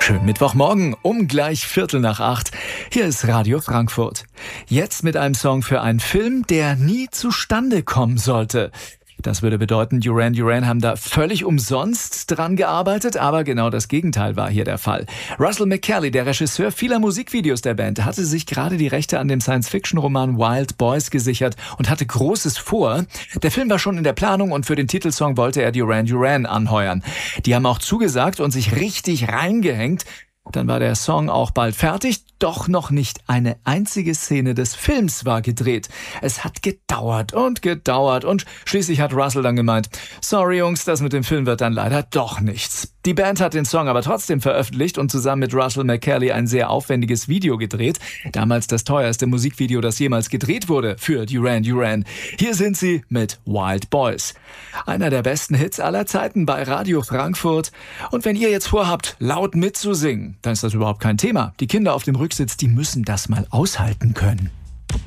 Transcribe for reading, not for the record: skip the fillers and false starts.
Schönen Mittwochmorgen um gleich 7:45. Hier ist Radio Frankfurt. Jetzt mit einem Song für einen Film, der nie zustande kommen sollte. Das würde bedeuten, Duran Duran haben da völlig umsonst dran gearbeitet, aber genau das Gegenteil war hier der Fall. Russell McKally, der Regisseur vieler Musikvideos der Band, hatte sich gerade die Rechte an dem Science-Fiction-Roman Wild Boys gesichert und hatte Großes vor. Der Film war schon in der Planung und für den Titelsong wollte er Duran Duran anheuern. Die haben auch zugesagt und sich richtig reingehängt. Dann war der Song auch bald fertig, doch noch nicht eine einzige Szene des Films war gedreht. Es hat gedauert und schließlich hat Russell dann gemeint, sorry Jungs, das mit dem Film wird dann leider doch nichts. Die Band hat den Song aber trotzdem veröffentlicht und zusammen mit Russell McKally ein sehr aufwendiges Video gedreht. Damals das teuerste Musikvideo, das jemals gedreht wurde für Duran Duran. Hier sind sie mit Wild Boys. Einer der besten Hits aller Zeiten bei Radio Frankfurt. Und wenn ihr jetzt vorhabt, laut mitzusingen, dann ist das überhaupt kein Thema. Die Kinder auf dem Rücksitz, die müssen das mal aushalten können.